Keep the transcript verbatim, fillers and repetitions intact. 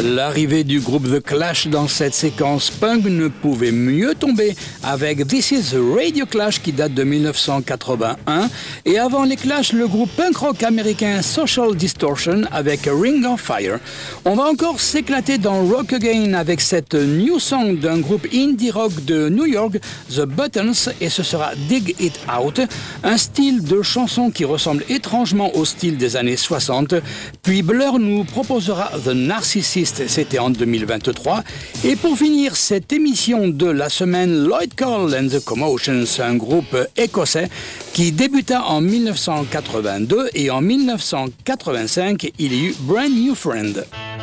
L'arrivée du groupe The Clash dans cette séquence punk ne pouvait mieux tomber avec This Is Radio Clash qui date de dix-neuf cent quatre-vingt-un et avant les Clash, le groupe punk rock américain Social Distortion avec Ring of Fire. On va encore s'éclater dans Rock Again avec cette new song d'un groupe indie rock de New York, The Buttons, et ce sera Dig It Out, un style de chanson qui ressemble étrangement au style des années soixante. Puis Blur nous proposera The Narcissist, c'était en deux mille vingt-trois. Et pour finir cette émission de la semaine, Lloyd Cole and the Commotions, un groupe écossais qui débuta en dix-neuf cent quatre-vingt-deux et en dix-neuf cent quatre-vingt-cinq, il y eut Brand New Friend.